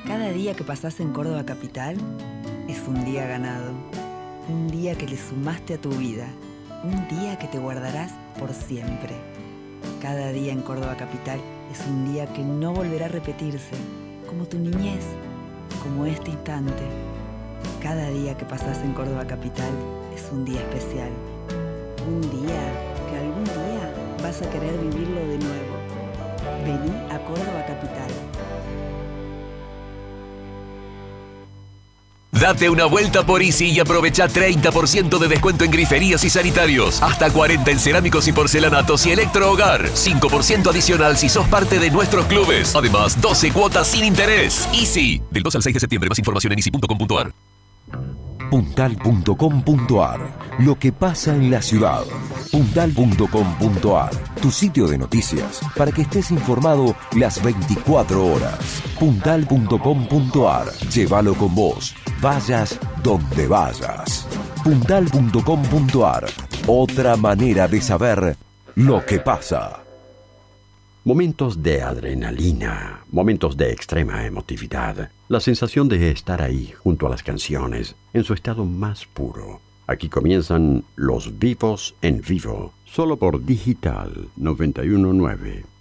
Cada día que pasás en Córdoba Capital es un día ganado. Un día que le sumaste a tu vida. Un día que te guardarás por siempre. Cada día en Córdoba Capital es un día que no volverá a repetirse, como tu niñez, como este instante. Cada día que pasás en Córdoba Capital es un día especial. Un día que algún día vas a querer vivirlo de nuevo. Vení a Córdoba Capital. Date una vuelta por Easy y aprovecha 30% de descuento en griferías y sanitarios. Hasta 40 en cerámicos y porcelanatos y electrohogar. 5% adicional si sos parte de nuestros clubes. Además, 12 cuotas sin interés. Easy. Del 2 al 6 de septiembre. Más información en easy.com.ar. Puntal.com.ar. Lo que pasa en la ciudad. Puntal.com.ar. Tu sitio de noticias para que estés informado las 24 horas. Puntal.com.ar. Llévalo con vos. Vayas donde vayas. Puntal.com.ar. Otra manera de saber lo que pasa. Momentos de adrenalina, momentos de extrema emotividad, la sensación de estar ahí junto a las canciones, en su estado más puro. Aquí comienzan Los Vivos en Vivo, solo por Digital 919.